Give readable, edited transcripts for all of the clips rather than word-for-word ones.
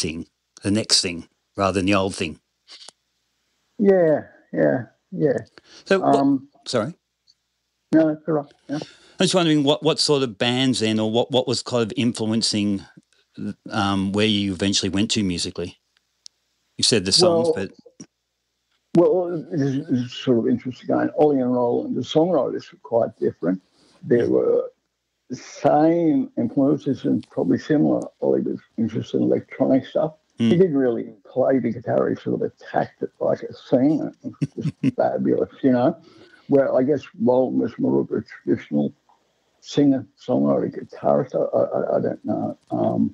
thing, the next thing, rather than the old thing. Yeah. So, sorry? No, that's all right. Yeah. I'm just wondering what sort of bands then, or what was kind of influencing where you eventually went to musically? You said the songs, but... Well, this is sort of interesting. Ollie and Roland, the songwriters were quite different. There were the same influences and probably similar. Ollie was interested in electronic stuff. He didn't really play the guitar. He sort of attacked it like a singer. It was just fabulous, you know. Where I guess Roland was more of a traditional singer, songwriter, guitarist. I don't know.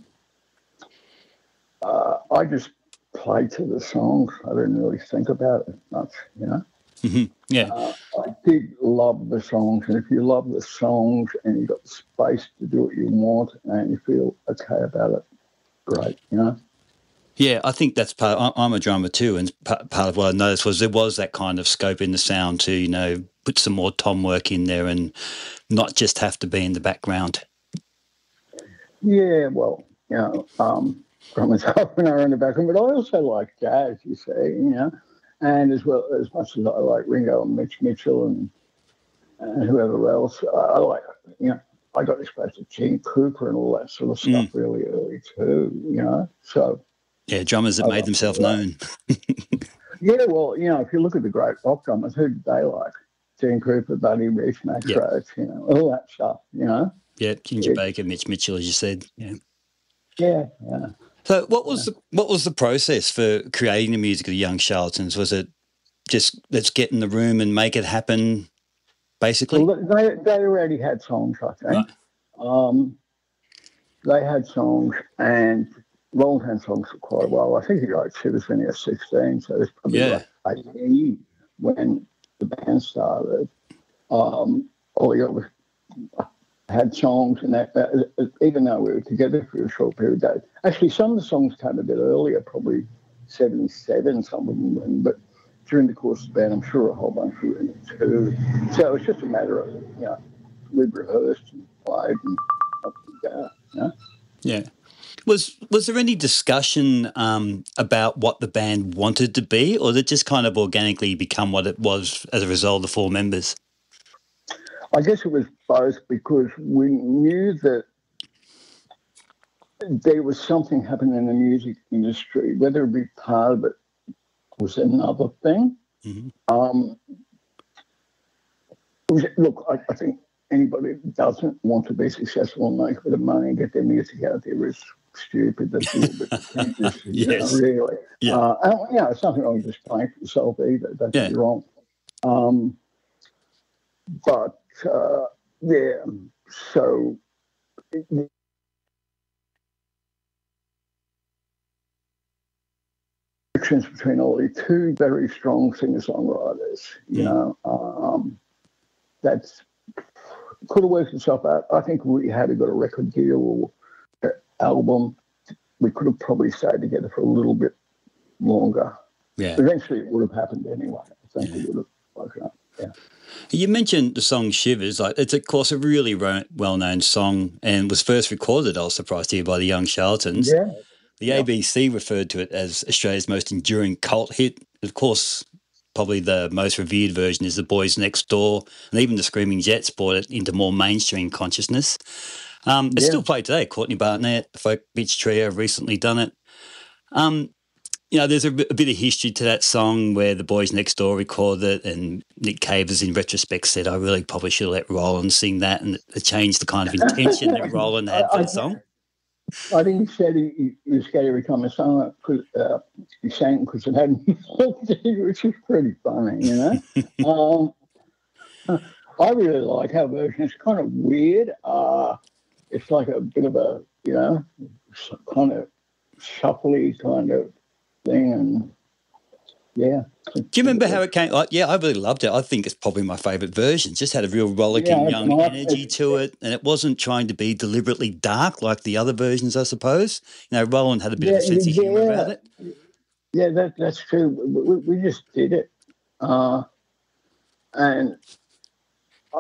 I just play to the songs. I didn't really think about it much, you know. Yeah. I did love the songs, and if you love the songs and you've got the space to do what you want and you feel okay about it, great, you know. Yeah, I think that's part. I'm a drummer too, and part of what I noticed was there was that kind of scope in the sound to, you know, put some more tom work in there and not just have to be in the background. Yeah, well, you know, drummers often are in the background, but I also like jazz, you see, you know, and as well as much as I like Ringo and Mitch Mitchell and whoever else, I like, you know, I got exposed to Gene Cooper and all that sort of stuff really early too, you know, so. Yeah, drummers that made themselves known. Yeah, well, you know, if you look at the great rock drummers, who did they like? Gene Cooper, Buddy Rich, Max Roach, you know, all that stuff, you know. Yeah, Ginger Baker, Mitch Mitchell, as you said. Yeah. Yeah. So, what was the process for creating the music of the Young Charlatans? Was it just let's get in the room and make it happen, basically? Well, they already had songs, I think. Right. They had songs, and Roland had songs for quite a while. I think he wrote Shivers when he was 16, so it was probably like 18 when the band started. Ollie had songs, and that even though we were together for a short period of time. Actually, some of the songs came a bit earlier, probably 77, some of them, but during the course of the band, I'm sure a whole bunch were in it too. So it's just a matter of, you know, we've rehearsed and played and up we go, you know? Yeah. Was there any discussion about what the band wanted to be, or did it just kind of organically become what it was as a result of the four members? I guess it was both, because we knew that there was something happening in the music industry. Whether it be part of it was another thing. Look, I think anybody that doesn't want to be successful and make a bit of money and get their music out there is stupid. That's a little bit pretentious, yes. You know, really. Yeah. And, you know, it's nothing wrong with just playing for yourself either. Don't get me wrong. But, yeah, so... between Ollie, two very strong singer-songwriters, you know, that's could have worked itself out. I think we had got a record deal or album. We could have probably stayed together for a little bit longer. Yeah. Eventually, it would have happened anyway. I think it would have woken up. Yeah. You mentioned the song Shivers. Like, it's, of course, a really well-known song and was first recorded, I was surprised to hear, by the Young Charlatans. Yeah. The ABC referred to it as Australia's most enduring cult hit. Of course, probably the most revered version is The Boys Next Door, and even the Screaming Jets brought it into more mainstream consciousness. It's still played today. Courtney Barnett, the Folk Beach Trio have recently done it. You know, there's a bit of history to that song where the Boys Next Door recorded it, and Nick Cave has in retrospect said, I really probably should have let Roland sing that, and it changed the kind of intention that Roland had for the song. I think he said he was going to become a singer because he sang because it hadn't been which is pretty funny, you know. I really like our version. It's kind of weird. It's like a bit of a, you know, kind of shuffly kind of thing, and yeah. Do you remember how it came? Like, I really loved it. I think it's probably my favourite version. Just had a real rollicking young energy to it, and it wasn't trying to be deliberately dark like the other versions, I suppose. You know, Roland had a bit of a sense of humour about it. Yeah, that's true. We just did it, and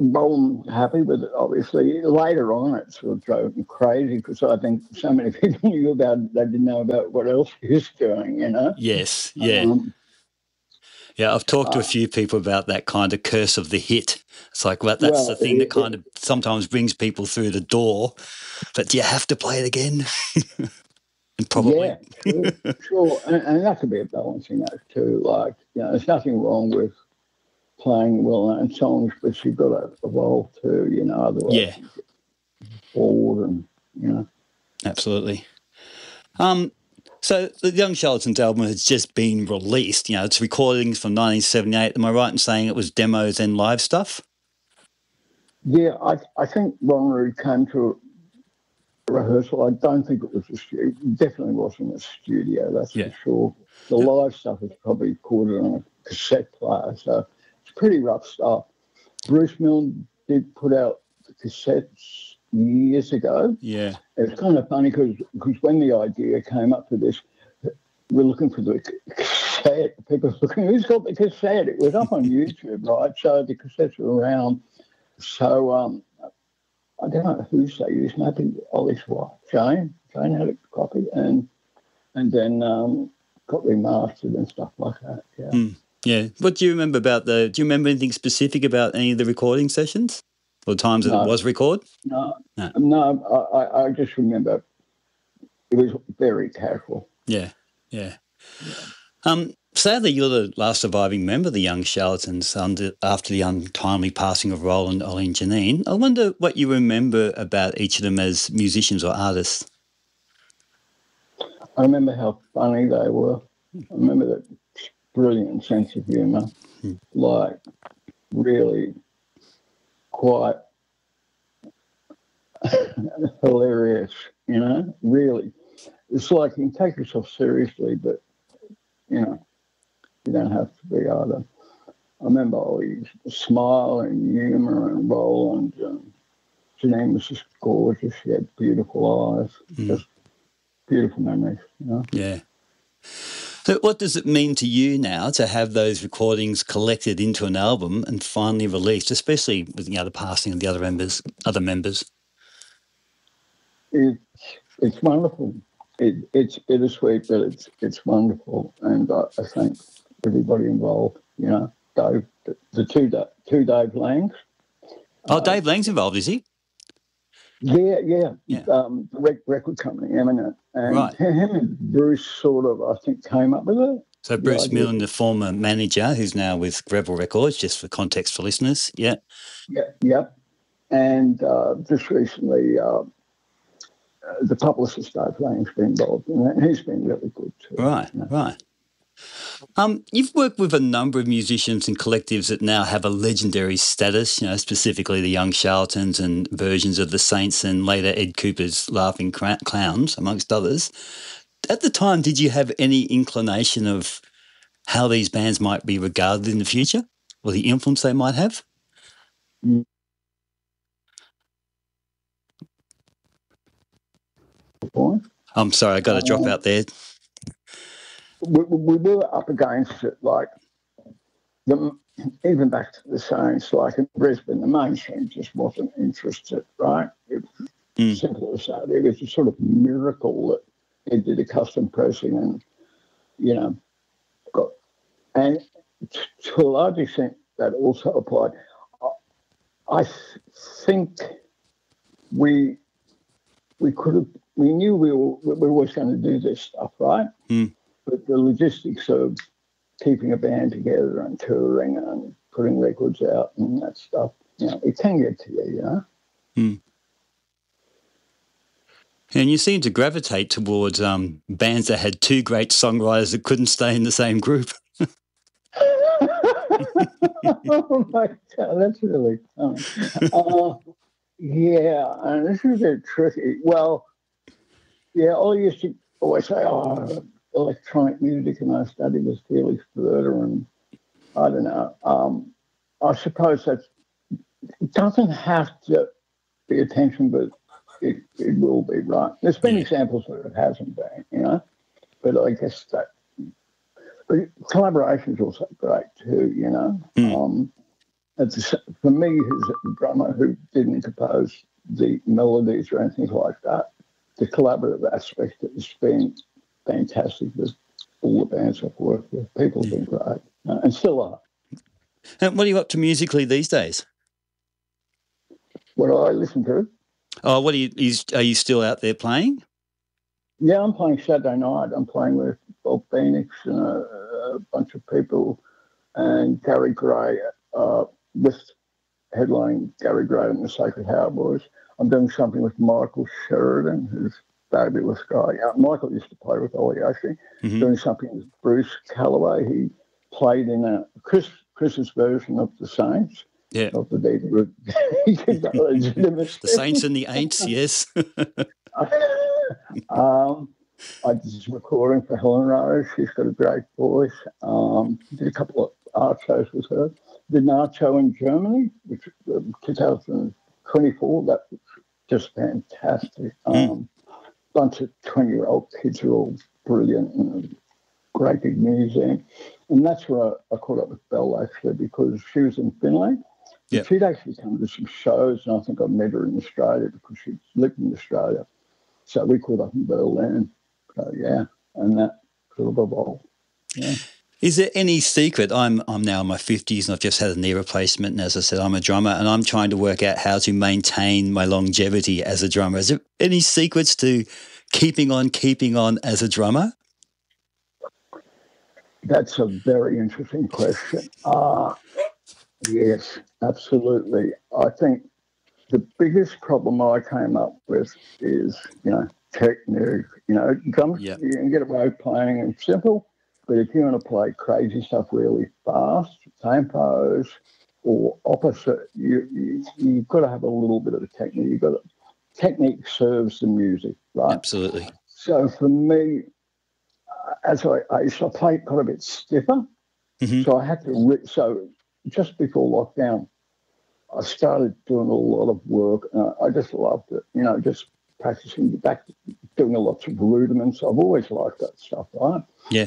Well, I'm happy with it, obviously. Later on, it sort of drove me crazy because I think so many people knew about it, they didn't know about what else he was doing, you know? Yes, yeah. Yeah, I've talked to a few people about that kind of curse of the hit. It's like, well, that's the thing that kind of sometimes brings people through the door. But do you have to play it again? And probably. Yeah, sure. And that could be a balancing act too. Like, you know, there's nothing wrong with playing well-known songs, but you've got to evolve too, you know, otherwise you get bored and, you know. Absolutely. So the Young Charlatans album has just been released. You know, it's recordings from 1978. Am I right in saying it was demos and live stuff? Yeah, I think Ron Reid came to a rehearsal. I don't think it was a studio. It definitely wasn't a studio, that's for sure. The live stuff was probably recorded on a cassette player, so it's pretty rough stuff. Bruce Milne did put out the cassettes years ago. Yeah. It's kind of funny because when the idea came up for this, we're looking for the cassette. People were looking, who's got the cassette? It was up on YouTube, right? So the cassettes were around. So I don't know whose they used. Maybe Ollie's wife, Jane. Jane had a copy and then got remastered and stuff like that. Yeah. Yeah. What do you remember about do you remember anything specific about any of the recording sessions or times that it was recorded? No. I just remember it was very casual. Yeah. Sadly, you're the last surviving member of the Young Charlatans after the untimely passing of Roland, Ollie and Janine. I wonder what you remember about each of them as musicians or artists. I remember how funny they were. I remember that brilliant sense of humour, like really quite hilarious, you know, really. It's like you can take yourself seriously, but, you know, you don't have to be either. I remember Ollie's smile and humour and Roland. Janine was just gorgeous. She had beautiful eyes. Just beautiful memories, you know. Yeah. So what does it mean to you now to have those recordings collected into an album and finally released, especially with the passing of the other members? It's wonderful. It's bittersweet, but it's wonderful, and I thank everybody involved. You know, Dave, the two Dave Langs. Dave Lang's involved, is he? Yeah. Record company, Eminent, and him and Bruce sort of, I think, came up with it. So Bruce Milne, the former manager, who's now with Rebel Records, just for context for listeners. Yeah. Yep. And just recently, the publicist Dave Lang's been involved in that, and he's been really good too. Right. You've worked with a number of musicians and collectives that now have a legendary status, you know, specifically the Young Charlatans and versions of the Saints and later Ed Cooper's Laughing Clowns, amongst others. At the time, did you have any inclination of how these bands might be regarded in the future or the influence they might have? I'm sorry, I got to drop out there. We were up against it, like even back to the Saints, like in Brisbane, the mainstream just wasn't interested, right? It's simple as that. It was a sort of miracle that they did a custom pressing and, you know, to a large extent that also applied. I think we knew we were always going to do this stuff, right? But the logistics of keeping a band together and touring and putting records out and that stuff, you know, it can get to you, you know. And you seem to gravitate towards bands that had two great songwriters that couldn't stay in the same group. Oh my God, that's really funny. Yeah, and this is a bit tricky. Well, yeah, Ollie used to always say, electronic music in my study was fairly further, and I don't know. I suppose it doesn't have to be attention, but it will be, right? There's been examples where it hasn't been, you know, but I guess but collaboration is also great too, you know. for me, who's a drummer who didn't compose the melodies or anything like that, the collaborative aspect has been fantastic with all the bands I've worked with. People have been great and still are. And what are you up to musically these days? What do I listen to? Oh, what are you still out there playing? Yeah, I'm playing Saturday night. I'm playing with Bob Phoenix and a bunch of people, and Gary Gray with headlining Gary Gray and the Sacred Cow Boys. I'm doing something with Michael Sheridan, who's a fabulous guy. Michael used to play with Ollie Oshie. Mm-hmm. Doing something with Bruce Calloway. He played in Chris's version of the Saints. Yeah. Of the The Saints and the Aints, yes. I did some recording for Helen Rose. She's got a great voice. Did a couple of art shows with her. Did an art show in Germany, which 2024. That was just fantastic. Bunch of 20-year-old kids who are all brilliant and great big museum. And that's where I caught up with Belle, actually, because she was in Finland. Yep. She'd actually come to some shows, and I think I met her in Australia because she lived in Australia. So we caught up in Berlin. So, yeah, and that sort of evolved. Yeah. Is there any secret? I'm now in my 50s and I've just had a knee replacement. And as I said, I'm a drummer and I'm trying to work out how to maintain my longevity as a drummer. Is there any secrets to keeping on as a drummer? That's a very interesting question. Yes, absolutely. I think the biggest problem I came up with is, technique. Drums, you can get away playing and simple, but if you want to play crazy stuff really fast, tempos, or opposite, you've got to have a little bit of the technique. Technique serves the music, right? Absolutely. So for me, as I used to play quite a bit stiffer, so I had to. So just before lockdown, I started doing a lot of work. I just loved it, just practicing back, doing lots of rudiments. I've always liked that stuff, right? Yeah.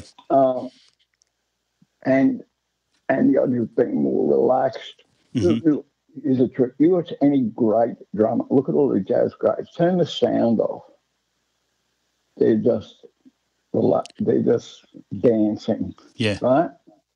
And the idea of being more relaxed is a trick. You watch any great drummer, look at all the jazz greats, turn the sound off. They're just dancing. Yeah. Right?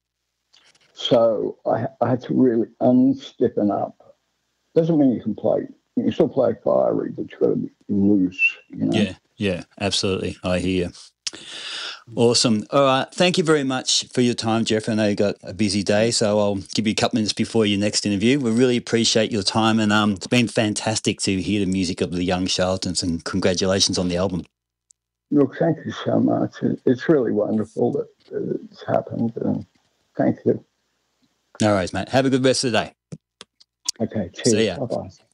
So I had to really unstiffen up. Doesn't mean you can play. You can still play fiery, but you've got to be loose. Yeah, absolutely. I hear you. Awesome. All right. Thank you very much for your time, Jeff. I know you got a busy day, so I'll give you a couple minutes before your next interview. We really appreciate your time, and it's been fantastic to hear the music of the Young Charlatans, and congratulations on the album. Look, thank you so much. It's really wonderful that it's happened, and thank you. No worries, mate. Have a good rest of the day. Okay, cheers. See ya. Bye-bye.